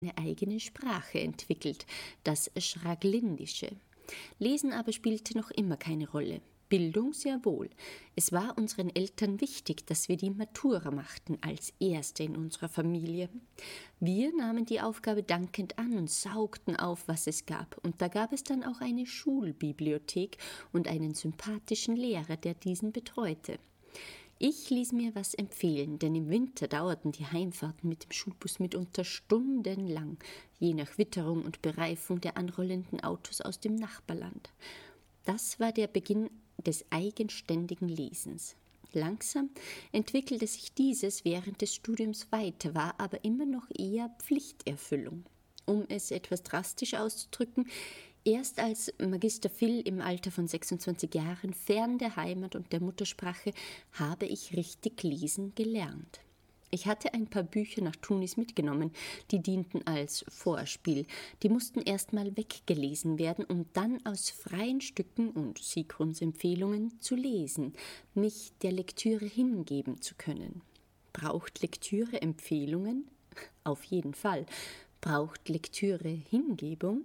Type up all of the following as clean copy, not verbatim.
eine eigene Sprache entwickelt, das Schraglindische. Lesen aber spielte noch immer keine Rolle. Bildung sehr wohl. Es war unseren Eltern wichtig, dass wir die Matura machten, als Erste in unserer Familie. Wir nahmen die Aufgabe dankend an und saugten auf, was es gab. Und da gab es dann auch eine Schulbibliothek und einen sympathischen Lehrer, der diesen betreute. Ich ließ mir was empfehlen, denn im Winter dauerten die Heimfahrten mit dem Schulbus mitunter stundenlang, je nach Witterung und Bereifung der anrollenden Autos aus dem Nachbarland. Das war der Beginn des eigenständigen Lesens. Langsam entwickelte sich dieses während des Studiums weiter, war aber immer noch eher Pflichterfüllung. Um es etwas drastisch auszudrücken, erst als Magister Phil im Alter von 26 Jahren fern der Heimat und der Muttersprache habe ich richtig lesen gelernt. Ich hatte ein paar Bücher nach Tunis mitgenommen, die dienten als Vorspiel. Die mussten erstmal weggelesen werden, um dann aus freien Stücken und Sigruns Empfehlungen zu lesen, mich der Lektüre hingeben zu können. Braucht Lektüre Empfehlungen? Auf jeden Fall. Braucht Lektüre Hingebung?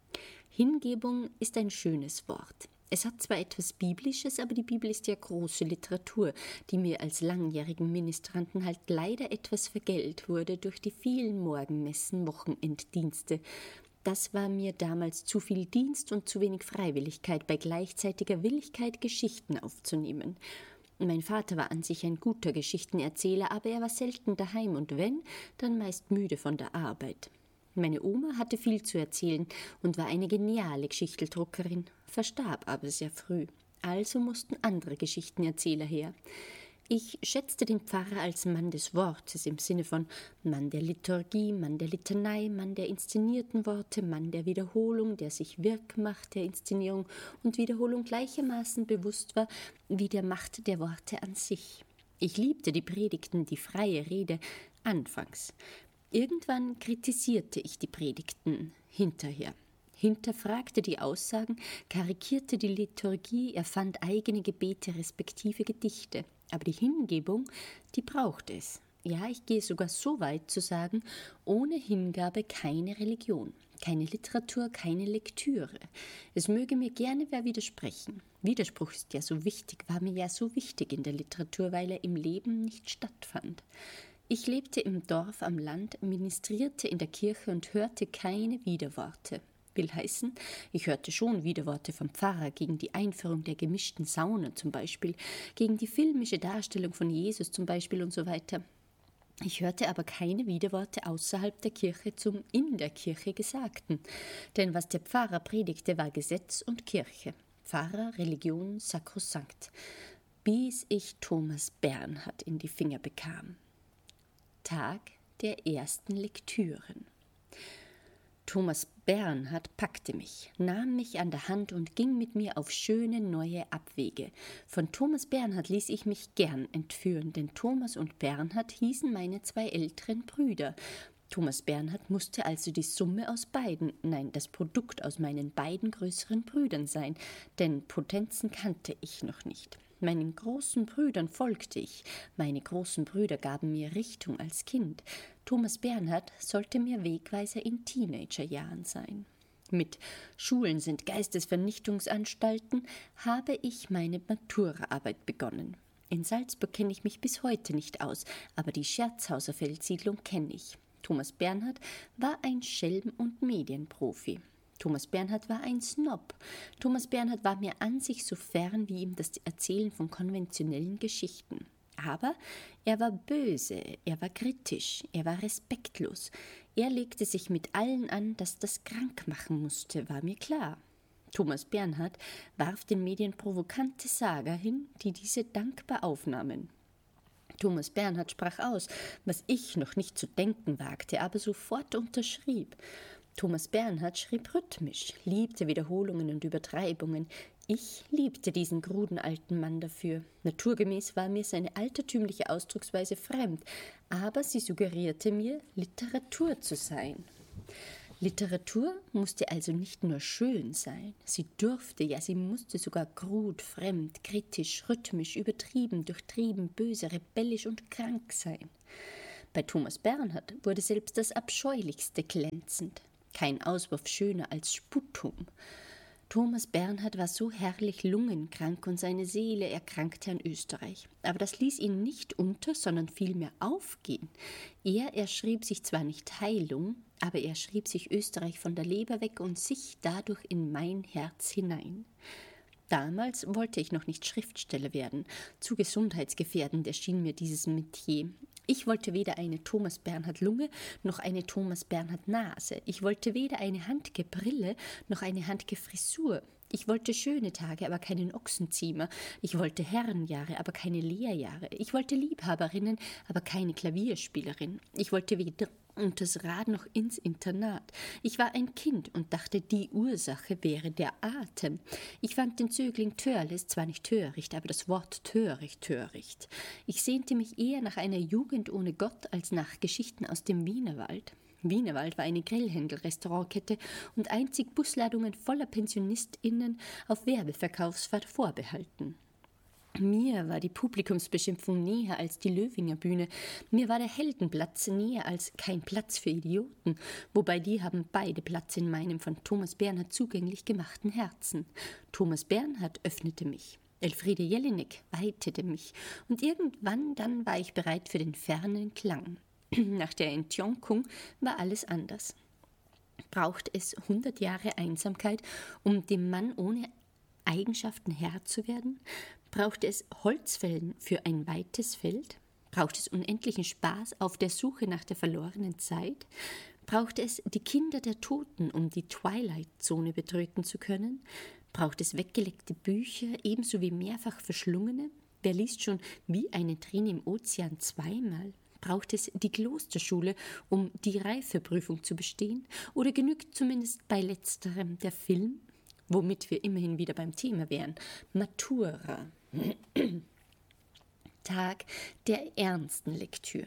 Hingebung ist ein schönes Wort. Es hat zwar etwas Biblisches, aber die Bibel ist ja große Literatur, die mir als langjährigen Ministranten halt leider etwas vergällt wurde durch die vielen Morgenmessen, Wochenenddienste. Das war mir damals zu viel Dienst und zu wenig Freiwilligkeit bei gleichzeitiger Willigkeit, Geschichten aufzunehmen. Mein Vater war an sich ein guter Geschichtenerzähler, aber er war selten daheim und wenn, dann meist müde von der Arbeit. Meine Oma hatte viel zu erzählen und war eine geniale Geschichteldruckerin, verstarb aber sehr früh. Also mussten andere Geschichtenerzähler her. Ich schätzte den Pfarrer als Mann des Wortes im Sinne von Mann der Liturgie, Mann der Litanei, Mann der inszenierten Worte, Mann der Wiederholung, der sich Wirkmacht der Inszenierung und Wiederholung gleichermaßen bewusst war wie der Macht der Worte an sich. Ich liebte die Predigten, die freie Rede, anfangs. Irgendwann kritisierte ich die Predigten hinterher, hinterfragte die Aussagen, karikierte die Liturgie, erfand eigene Gebete respektive Gedichte. Aber die Hingebung, die braucht es. Ja, ich gehe sogar so weit zu sagen, ohne Hingabe keine Religion, keine Literatur, keine Lektüre. Es möge mir gerne wer widersprechen. Widerspruch ist ja so wichtig, war mir ja so wichtig in der Literatur, weil er im Leben nicht stattfand. Ich lebte im Dorf am Land, ministrierte in der Kirche und hörte keine Widerworte. Will heißen, ich hörte schon Widerworte vom Pfarrer gegen die Einführung der gemischten Sauna zum Beispiel, gegen die filmische Darstellung von Jesus zum Beispiel und so weiter. Ich hörte aber keine Widerworte außerhalb der Kirche zum in der Kirche Gesagten. Denn was der Pfarrer predigte, war Gesetz und Kirche. Pfarrer, Religion, sakrosankt. Bis ich Thomas Bernhard in die Finger bekam. Tag der ersten Lektüren. Thomas Bernhard packte mich, nahm mich an der Hand und ging mit mir auf schöne neue Abwege. Von Thomas Bernhard ließ ich mich gern entführen, denn Thomas und Bernhard hießen meine zwei älteren Brüder. Thomas Bernhard musste also die Summe aus beiden, nein, das Produkt aus meinen beiden größeren Brüdern sein, denn Potenzen kannte ich noch nicht. Meinen großen Brüdern folgte ich. Meine großen Brüder gaben mir Richtung als Kind. Thomas Bernhard sollte mir Wegweiser in Teenagerjahren sein. Mit Schulen sind Geistesvernichtungsanstalten habe ich meine Maturaarbeit begonnen. In Salzburg kenne ich mich bis heute nicht aus, aber die Scherzhauser Feldsiedlung kenne ich. Thomas Bernhard war ein Schelm und Medienprofi. Thomas Bernhard war ein Snob. Thomas Bernhard war mir an sich so fern wie ihm das Erzählen von konventionellen Geschichten. Aber er war böse, er war kritisch, er war respektlos. Er legte sich mit allen an, dass das krank machen musste, war mir klar. Thomas Bernhard warf den Medien provokante Sager hin, die diese dankbar aufnahmen. Thomas Bernhard sprach aus, was ich noch nicht zu denken wagte, aber sofort unterschrieb. Thomas Bernhard schrieb rhythmisch, liebte Wiederholungen und Übertreibungen. Ich liebte diesen kruden alten Mann dafür. Naturgemäß war mir seine altertümliche Ausdrucksweise fremd, aber sie suggerierte mir, Literatur zu sein. Literatur musste also nicht nur schön sein, sie durfte, ja sie musste sogar krud, fremd, kritisch, rhythmisch, übertrieben, durchtrieben, böse, rebellisch und krank sein. Bei Thomas Bernhard wurde selbst das Abscheulichste glänzend. Kein Auswurf schöner als Sputum. Thomas Bernhard war so herrlich lungenkrank und seine Seele erkrankte an Österreich. Aber das ließ ihn nicht unter, sondern vielmehr aufgehen. Er erschrieb sich zwar nicht Heilung, aber er schrieb sich Österreich von der Leber weg und sich dadurch in mein Herz hinein. Damals wollte ich noch nicht Schriftsteller werden. Zu gesundheitsgefährdend erschien mir dieses Metier. Ich wollte weder eine Thomas Bernhard Lunge noch eine Thomas Bernhard Nase. Ich wollte weder eine handge Brille noch eine handge Frisur. Ich wollte schöne Tage, aber keinen Ochsenziemer. Ich wollte Herrenjahre, aber keine Lehrjahre. Ich wollte Liebhaberinnen, aber keine Klavierspielerin. Ich wollte weder unters Rad noch ins Internat. Ich war ein Kind und dachte, die Ursache wäre der Atem. Ich fand den Zögling Törles zwar nicht töricht, aber das Wort töricht. Ich sehnte mich eher nach einer Jugend ohne Gott als nach Geschichten aus dem Wienerwald. Wienerwald war eine Grillhändel-Restaurantkette und einzig Busladungen voller PensionistInnen auf Werbeverkaufsfahrt vorbehalten. Mir war die Publikumsbeschimpfung näher als die Löwinger Bühne. Mir war der Heldenplatz näher als kein Platz für Idioten, wobei die haben beide Platz in meinem von Thomas Bernhard zugänglich gemachten Herzen. Thomas Bernhard öffnete mich. Elfriede Jelinek weitete mich. Und irgendwann dann war ich bereit für den fernen Klang. Nach der Entjonkung war alles anders. Braucht es 100 Jahre Einsamkeit, um dem Mann ohne Eigenschaften Herr zu werden? Braucht es Holzfällen für ein weites Feld? Braucht es unendlichen Spaß auf der Suche nach der verlorenen Zeit? Braucht es die Kinder der Toten, um die Twilight-Zone betreten zu können? Braucht es weggeleckte Bücher, ebenso wie mehrfach verschlungene? Wer liest schon wie eine Träne im Ozean zweimal? Braucht es die Klosterschule, um die Reifeprüfung zu bestehen? Oder genügt zumindest bei letzterem der Film? Womit wir immerhin wieder beim Thema wären. Matura. Tag der ernsten Lektüren.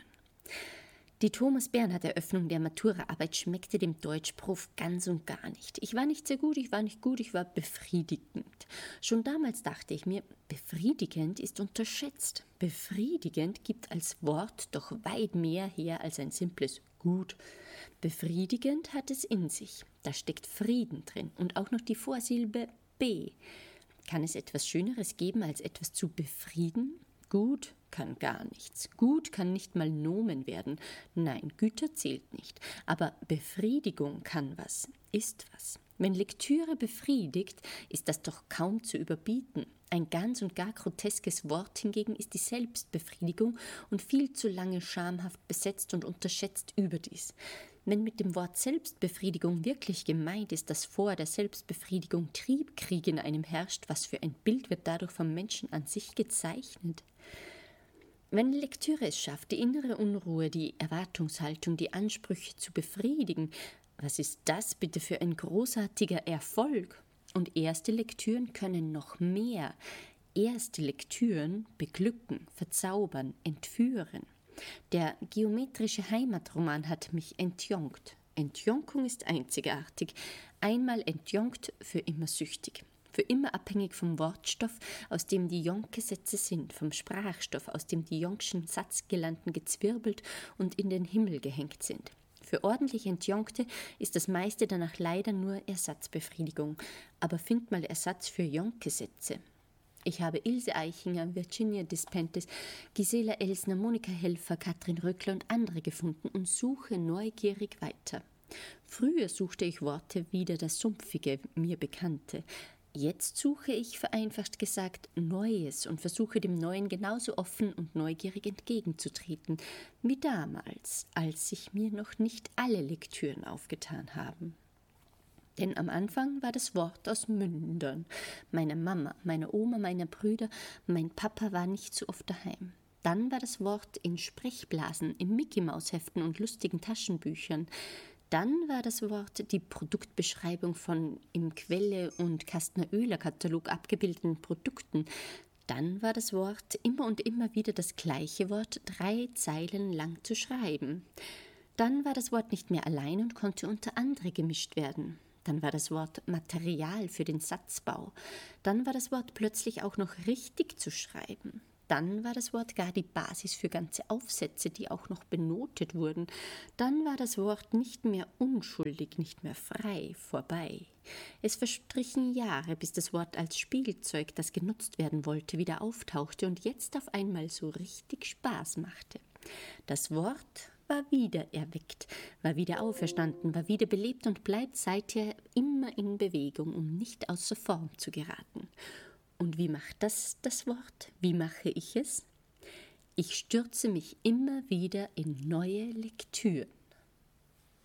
Die Thomas Bernhard-Eröffnung der Maturaarbeit schmeckte dem Deutschprof ganz und gar nicht. Ich war nicht sehr gut, ich war nicht gut, ich war befriedigend. Schon damals dachte ich mir, befriedigend ist unterschätzt. Befriedigend gibt als Wort doch weit mehr her als ein simples gut. Befriedigend hat es in sich. Da steckt Frieden drin und auch noch die Vorsilbe B. Kann es etwas Schöneres geben, als etwas zu befrieden? Gut kann gar nichts. Gut kann nicht mal Nomen werden. Nein, Güter zählt nicht. Aber Befriedigung kann was, ist was. Wenn Lektüre befriedigt, ist das doch kaum zu überbieten. Ein ganz und gar groteskes Wort hingegen ist die Selbstbefriedigung und viel zu lange schamhaft besetzt und unterschätzt überdies. Wenn mit dem Wort Selbstbefriedigung wirklich gemeint ist, dass vor der Selbstbefriedigung Triebkrieg in einem herrscht, was für ein Bild wird dadurch vom Menschen an sich gezeichnet? Wenn Lektüre es schafft, die innere Unruhe, die Erwartungshaltung, die Ansprüche zu befriedigen, was ist das bitte für ein großartiger Erfolg? Und erste Lektüren können noch mehr. Erste Lektüren beglücken, verzaubern, entführen. Der geometrische Heimatroman hat mich entjonkt. Entjonkung ist einzigartig. Einmal entjonkt, für immer süchtig. Für immer abhängig vom Wortstoff, aus dem die Jonke-Sätze sind, vom Sprachstoff, aus dem die Jonkschen Satzgirlanden gezwirbelt und in den Himmel gehängt sind. Für ordentlich Entjonkte ist das meiste danach leider nur Ersatzbefriedigung. Aber find mal Ersatz für Jonke-Sätze. Ich habe Ilse Eichinger, Virginia Despentes, Gisela Elsner, Monika Helfer, Katrin Röckler und andere gefunden und suche neugierig weiter. Früher suchte ich Worte wieder das Sumpfige, mir Bekannte. Jetzt suche ich, vereinfacht gesagt, Neues und versuche dem Neuen genauso offen und neugierig entgegenzutreten wie damals, als sich mir noch nicht alle Lektüren aufgetan haben. Denn am Anfang war das Wort aus Mündern, meiner Mama, meiner Oma, meiner Brüder, mein Papa war nicht so oft daheim. Dann war das Wort in Sprechblasen, in Mickey-Maus-Heften und lustigen Taschenbüchern. Dann war das Wort die Produktbeschreibung von im Quelle- und Kastner-Oehler-Katalog abgebildeten Produkten. Dann war das Wort immer und immer wieder das gleiche Wort 3 Zeilen lang zu schreiben. Dann war das Wort nicht mehr allein und konnte unter andere gemischt werden. Dann war das Wort Material für den Satzbau. Dann war das Wort plötzlich auch noch richtig zu schreiben. Dann war das Wort gar die Basis für ganze Aufsätze, die auch noch benotet wurden. Dann war das Wort nicht mehr unschuldig, nicht mehr frei, vorbei. Es verstrichen Jahre, bis das Wort als Spielzeug, das genutzt werden wollte, wieder auftauchte und jetzt auf einmal so richtig Spaß machte. Das Wort war wieder erweckt, war wieder auferstanden, war wieder belebt und bleibt seither immer in Bewegung, um nicht außer Form zu geraten. Und wie macht das Wort? Wie mache ich es? Ich stürze mich immer wieder in neue Lektüren.